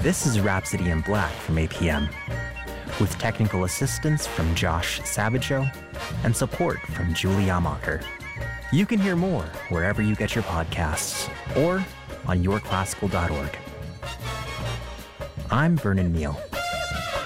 This is Rhapsody in Black from APM, with technical assistance from Josh Savageau and support from Julie Amacher. You can hear more wherever you get your podcasts or on yourclassical.org. I'm Vernon Neal.